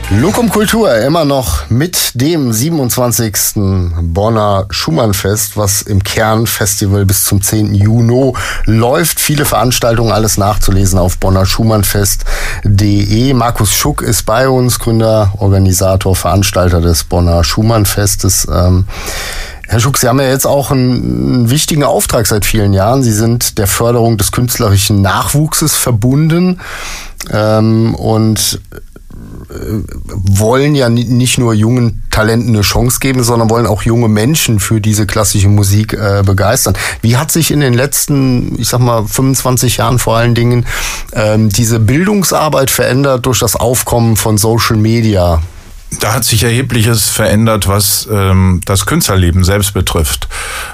Locum Kultur, immer noch mit dem 27. Bonner Schumann-Fest, was im Kernfestival bis zum 10. Juni läuft. Viele Veranstaltungen, alles nachzulesen auf bonnerschumannfest.de. Markus Schuck ist bei uns, Gründer, Organisator, Veranstalter des Bonner Schumann-Festes. Herr Schuck, Sie haben ja jetzt auch einen wichtigen Auftrag seit vielen Jahren. Sie sind der Förderung des künstlerischen Nachwuchses verbunden und wollen ja nicht nur jungen Talenten eine Chance geben, sondern wollen auch junge Menschen für diese klassische Musik begeistern. Wie hat sich in den letzten, 25 Jahren vor allen Dingen diese Bildungsarbeit verändert durch das Aufkommen von Social Media? Da hat sich Erhebliches verändert, was das Künstlerleben selbst betrifft.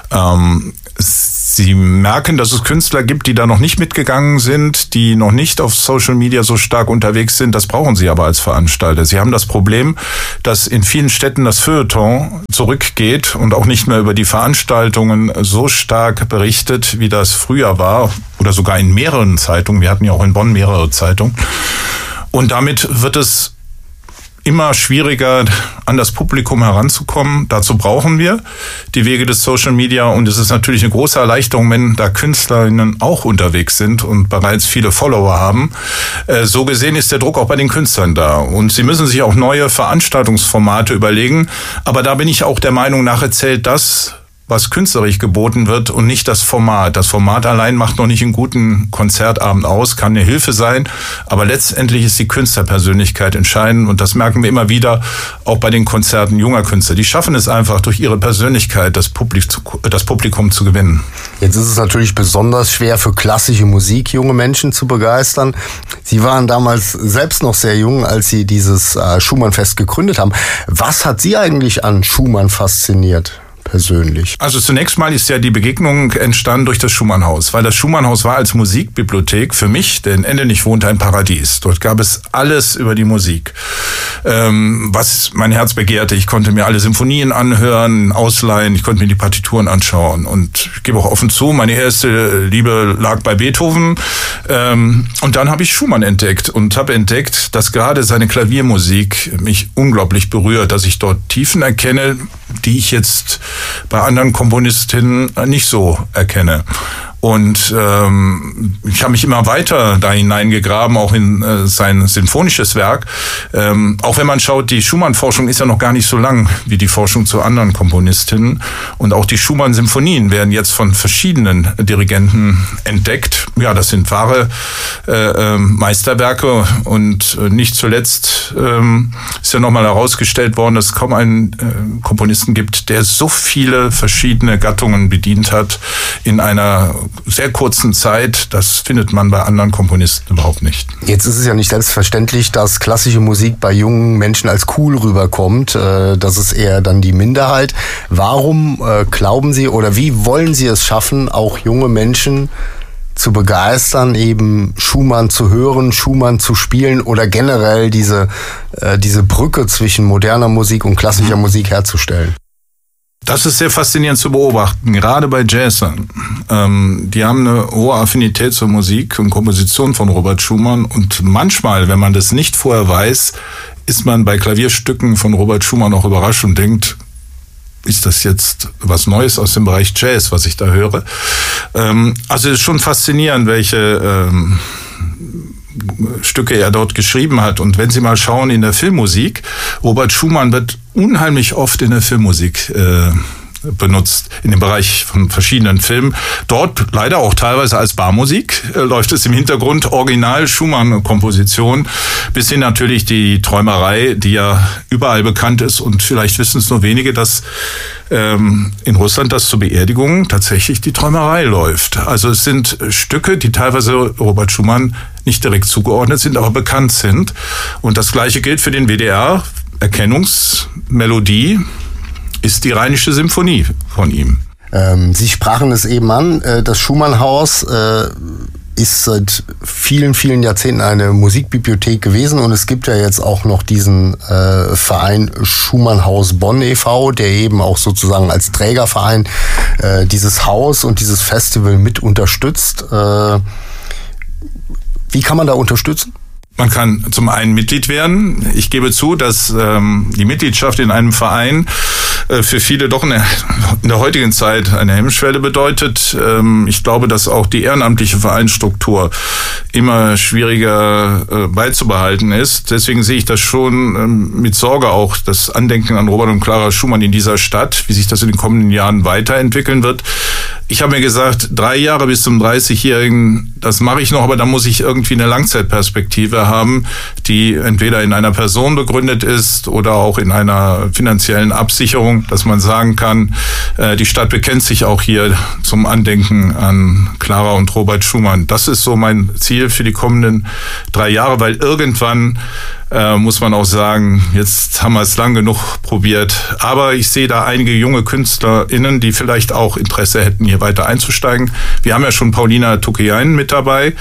Sie merken, dass es Künstler gibt, die da noch nicht mitgegangen sind, die noch nicht auf Social Media so stark unterwegs sind. Das brauchen sie aber als Veranstalter. Sie haben das Problem, dass in vielen Städten das Feuilleton zurückgeht und auch nicht mehr über die Veranstaltungen so stark berichtet, wie das früher war, oder sogar in mehreren Zeitungen. Wir hatten ja auch in Bonn mehrere Zeitungen. Und damit wird es immer schwieriger, an das Publikum heranzukommen. Dazu brauchen wir die Wege des Social Media, und es ist natürlich eine große Erleichterung, wenn da KünstlerInnen auch unterwegs sind und bereits viele Follower haben. So gesehen ist der Druck auch bei den Künstlern da, und sie müssen sich auch neue Veranstaltungsformate überlegen. Aber da bin ich auch der Meinung, nachher zählt das, was künstlerisch geboten wird, und nicht das Format. Das Format allein macht noch nicht einen guten Konzertabend aus, kann eine Hilfe sein, aber letztendlich ist die Künstlerpersönlichkeit entscheidend, und das merken wir immer wieder, auch bei den Konzerten junger Künstler. Die schaffen es einfach, durch ihre Persönlichkeit das Publikum zu gewinnen. Jetzt ist es natürlich besonders schwer für klassische Musik junge Menschen zu begeistern. Sie waren damals selbst noch sehr jung, als Sie dieses Schumann-Fest gegründet haben. Was hat Sie eigentlich an Schumann fasziniert? Persönlich. Also zunächst mal ist ja die Begegnung entstanden durch das Schumannhaus, weil das Schumannhaus war als Musikbibliothek für mich, der in Endenich wohnte, ein Paradies. Dort gab es alles über die Musik, was mein Herz begehrte. Ich konnte mir alle Symphonien anhören, ausleihen, ich konnte mir die Partituren anschauen, und ich gebe auch offen zu, meine erste Liebe lag bei Beethoven, und dann habe ich Schumann entdeckt und habe entdeckt, dass gerade seine Klaviermusik mich unglaublich berührt, dass ich dort Tiefen erkenne, die ich jetzt bei anderen Komponistinnen nicht so erkenne. Und ich habe mich immer weiter da hineingegraben, auch in sein sinfonisches Werk. Auch wenn man schaut, die Schumann-Forschung ist ja noch gar nicht so lang wie die Forschung zu anderen Komponistinnen. Und auch die Schumann-Symphonien werden jetzt von verschiedenen Dirigenten entdeckt. Ja, das sind wahre Meisterwerke. Und nicht zuletzt ist ja nochmal herausgestellt worden, dass es kaum einen Komponisten gibt, der so viele verschiedene Gattungen bedient hat in einer sehr kurzen Zeit. Das findet man bei anderen Komponisten überhaupt nicht. Jetzt ist es ja nicht selbstverständlich, dass klassische Musik bei jungen Menschen als cool rüberkommt. Das ist eher dann die Minderheit. Warum glauben Sie oder wie wollen Sie es schaffen, auch junge Menschen zu begeistern, eben Schumann zu hören, Schumann zu spielen oder generell diese Brücke zwischen moderner Musik und klassischer Musik herzustellen? Das ist sehr faszinierend zu beobachten, gerade bei Jazzern. Die haben eine hohe Affinität zur Musik und Komposition von Robert Schumann, und manchmal, wenn man das nicht vorher weiß, ist man bei Klavierstücken von Robert Schumann auch überrascht und denkt, ist das jetzt was Neues aus dem Bereich Jazz, was ich da höre? Also es ist schon faszinierend, welche Stücke er dort geschrieben hat. Und wenn Sie mal schauen in der Filmmusik, Robert Schumann wird unheimlich oft in der Filmmusik benutzt, in dem Bereich von verschiedenen Filmen. Dort leider auch teilweise als Barmusik läuft es im Hintergrund, Original Schumann-Komposition, bis hin natürlich die Träumerei, die ja überall bekannt ist, und vielleicht wissen es nur wenige, dass in Russland das zur Beerdigung tatsächlich die Träumerei läuft. Also es sind Stücke, die teilweise Robert Schumann nicht direkt zugeordnet sind, aber bekannt sind. Und das Gleiche gilt für den WDR. Erkennungsmelodie ist die Rheinische Symphonie von ihm. Sie sprachen es eben an, das Schumannhaus ist seit vielen, vielen Jahrzehnten eine Musikbibliothek gewesen, und es gibt ja jetzt auch noch diesen Verein Schumannhaus Bonn e.V., der eben auch sozusagen als Trägerverein dieses Haus und dieses Festival mit unterstützt. Wie kann man da unterstützen? Man kann zum einen Mitglied werden. Ich gebe zu, dass die Mitgliedschaft in einem Verein für viele doch in der heutigen Zeit eine Hemmschwelle bedeutet. Ich glaube, dass auch die ehrenamtliche Vereinsstruktur immer schwieriger beizubehalten ist. Deswegen sehe ich das schon mit Sorge auch, das Andenken an Robert und Clara Schumann in dieser Stadt, wie sich das in den kommenden Jahren weiterentwickeln wird. Ich habe mir gesagt, 3 Jahre bis zum 30-Jährigen, das mache ich noch, aber da muss ich irgendwie eine Langzeitperspektive haben, die entweder in einer Person begründet ist oder auch in einer finanziellen Absicherung, dass man sagen kann, die Stadt bekennt sich auch hier zum Andenken an Clara und Robert Schumann. Das ist so mein Ziel für die kommenden 3 Jahre, weil irgendwann muss man auch sagen, jetzt haben wir es lang genug probiert. Aber ich sehe da einige junge KünstlerInnen, die vielleicht auch Interesse hätten, hier weiter einzusteigen. Wir haben ja schon Paulina Tukiainen mit dabei,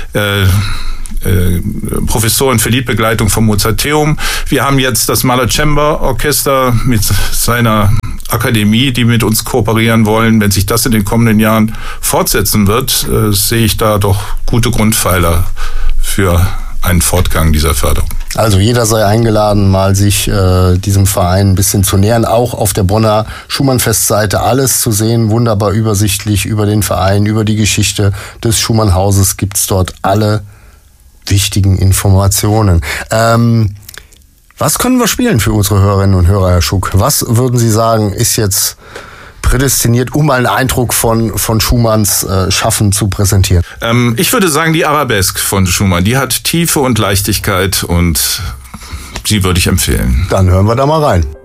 Professorin für Liedbegleitung vom Mozarteum. Wir haben jetzt das Mahler Chamber Orchester mit seiner Akademie, die mit uns kooperieren wollen. Wenn sich das in den kommenden Jahren fortsetzen wird, sehe ich da doch gute Grundpfeiler für einen Fortgang dieser Förderung. Also jeder sei eingeladen, mal sich diesem Verein ein bisschen zu nähern. Auch auf der Bonner Schumann-Festseite alles zu sehen, wunderbar übersichtlich über den Verein, über die Geschichte des Schumann-Hauses gibt's dort alle wichtigen Informationen. Was können wir spielen für unsere Hörerinnen und Hörer, Herr Schuck? Was würden Sie sagen, ist jetzt prädestiniert, um einen Eindruck von Schumanns Schaffen zu präsentieren? Ich würde sagen, die Arabesque von Schumann, die hat Tiefe und Leichtigkeit und sie würde ich empfehlen. Dann hören wir da mal rein.